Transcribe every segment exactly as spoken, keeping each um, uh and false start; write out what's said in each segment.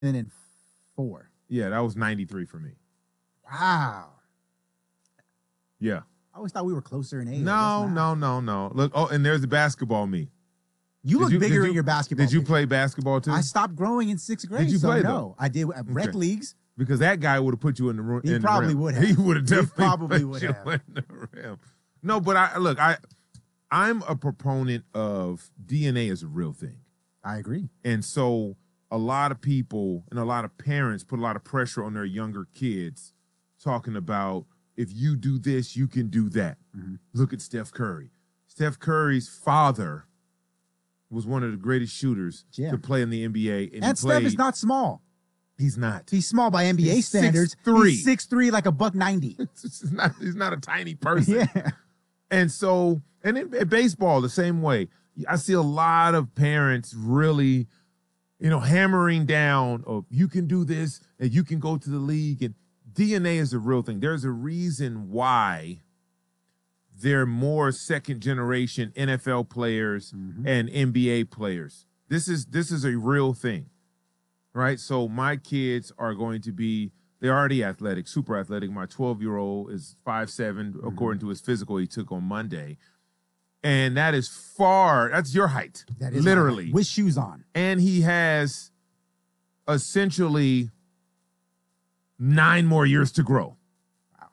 And then four. Yeah, that was ninety-three for me. Wow. Yeah. I always thought we were closer in age. No, no, no, no. Look, oh, and there's the basketball me. You Did look you- bigger did you- in your basketball. Did you picture. play basketball too? I stopped growing in sixth grade. Did you so play, no. though? I did at rec Okay. leagues. Because that guy would have put you in the room. He in probably the rim. would have. He would have He definitely probably put would you have. in the rim. No, but I look, I I'm a proponent of D N A as a real thing. I agree. And so a lot of people and a lot of parents put a lot of pressure on their younger kids talking about if you do this, you can do that. Mm-hmm. Look at Steph Curry. Steph Curry's father was one of the greatest shooters Yeah. to play in the N B A. And, And, he Steph played, is not small. He's not. He's small by N B A He's standards. six three. He's six three, like a buck ninety. He's not, he's not a tiny person. Yeah. And so, and in, in baseball, the same way. I see a lot of parents really, you know, hammering down, oh, you can do this, and you can go to the league. And D N A is a real thing. There's a reason why there are more second-generation N F L players Mm-hmm. and N B A players. This is this is a real thing, right? So my kids are going to be, they're already athletic, super athletic. My twelve-year-old is five seven, Mm-hmm. according to his physical he took on Monday. And that is far, that's your height, That is literally. my- with shoes on. And he has essentially nine more years to grow. Wow.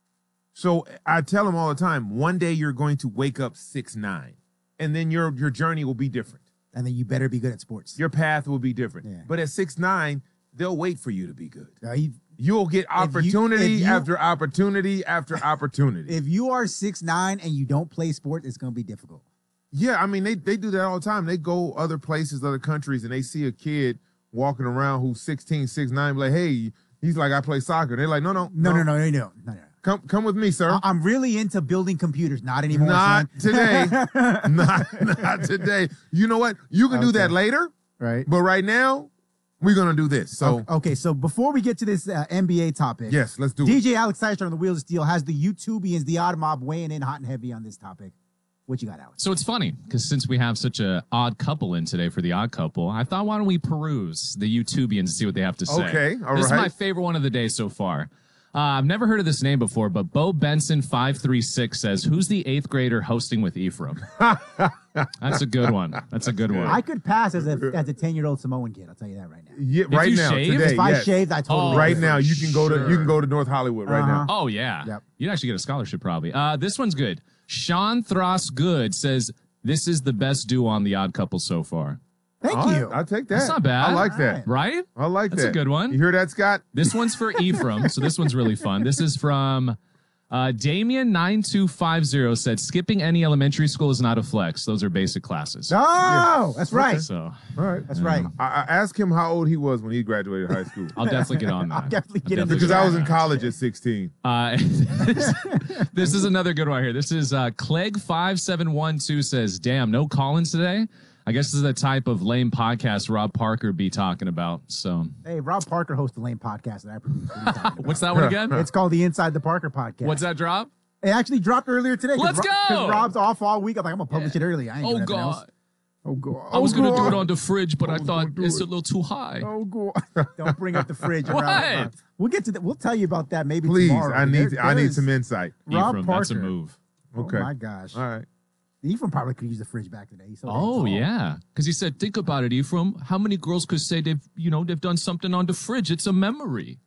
So I tell him all the time, one day you're going to wake up six nine, and then your your journey will be different. And then you better be good at sports. Your path will be different. Yeah. But at six nine, they'll wait for you to be good. Uh, he- You'll get opportunity if you- after opportunity after opportunity. if you are six nine and you don't play sports, it's going to be difficult. Yeah, I mean, they, they do that all the time. They go other places, other countries, and they see a kid walking around who's sixteen, six nine, like, hey, he's like, I play soccer. They're like, no, no, No, no, no, no, no, no. no. Come come with me, sir. I- I'm really into building computers. Not anymore. Not son. today. not, not today. You know what? You can do Okay. that later, Right. but right now, we're going to do this. So, okay, okay, so before we get to this uh, N B A topic, yes, let's do D it. J Alex Syster on the Wheels of Steel has the YouTubians, the Odd Mob, weighing in hot and heavy on this topic. What you got, Alex? So it's funny because since we have such a odd couple in today for the odd couple, I thought, why don't we peruse the YouTubians and see what they have to say? Okay, all This right. is my favorite one of the day so far. Uh, I've never heard of this name before, but Bo Benson five three six says, who's the eighth grader hosting with Ephraim? That's a good one. That's a good one. I could pass as a as a ten year old Samoan kid. I'll tell you that right now. Yeah, If right you now, shave? today, If I yes. shaved, I totally Oh, Right would. now, you can go to you Sure. can go to North Hollywood right Uh-huh. now. Oh, yeah. Yep. You'd actually get a scholarship probably. Uh, this one's good. Sean Thross Good says, this is the best duo on The Odd Couple so far. Thank All right, you. I'll take that. That's not bad. I like All that. right. Right? I like That's that. a good one. You hear that, Scott? This one's for Ephraim, so this one's really fun. This is from uh, Damien nine two five zero said, skipping any elementary school is not a flex. Those are basic classes. Oh, that's right. So All right. That's right. I, I asked him how old he was when he graduated high school. I'll definitely get on that. I'll definitely get I'll into Because that. I was in college at sixteen. Uh, this, this is another good one here. This is uh, Clegg five seven one two says, damn, no Collins today? I guess this is the type of lame podcast Rob Parker be talking about. So Hey, Rob Parker hosts the Lame podcast that I produce. What are you talking about? what's that one again? It's called the Inside the Parker podcast. What's that drop? It actually dropped earlier today. 'cause Let's Rob- go! 'cause Rob's off all week. I'm like, I'm gonna publish it early. I ain't Oh, doing nothing else. God. Oh, God. I was oh, going to do God. it on the fridge, but I was thought gonna do it's it. a little too high. Oh, God. Don't bring up the fridge. What? Around. We'll get to that. We'll tell you about that maybe Please, tomorrow. I need There- I need there's- some insight. Rob Ephraim, Parker. that's a move. Okay. Oh my gosh. All right. Ephraim probably could use the fridge back today. He's so damn Oh, tall. yeah. Because he said, think about it, Ephraim. How many girls could say they've, you know, they've done something on the fridge? It's a memory.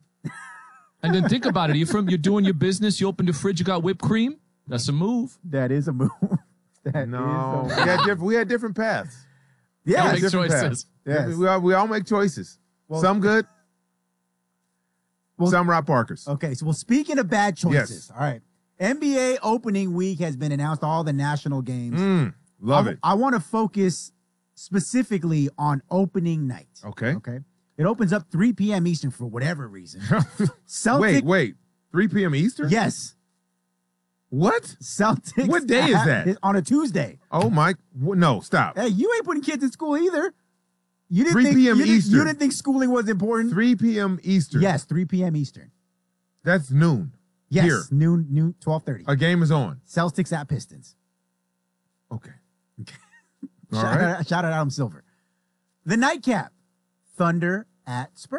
And then think about it, Ephraim. You're doing your business. You open the fridge. You got whipped cream. That's a move. That is a move. That No, is we a had, diff- we had different paths. Yeah. Make different choices. paths. Yes. We, all, we all make choices. Well- some good, Well- some Rob Parkers. Okay, so well, speaking of bad choices, Yes. all right. N B A opening week has been announced, all the national games. Mm, love I, it. I want to focus specifically on opening night. Okay. Okay. It opens up three p.m. Eastern for whatever reason. Celtic, Wait, wait. three p.m. Eastern? Yes. What? Celtics. What day is that? On a Tuesday. Oh, my. w- No, stop. Hey, you ain't putting kids in school either. You didn't three think, p.m. you didn't- Eastern. You didn't think schooling was important? three p.m. Eastern. Yes, three p.m. Eastern. That's noon. Yes, Here. noon, noon, twelve thirty. A game is on. Celtics at Pistons. Okay. All Shout, right. out, shout out Adam Silver. The nightcap. Thunder at Spurs.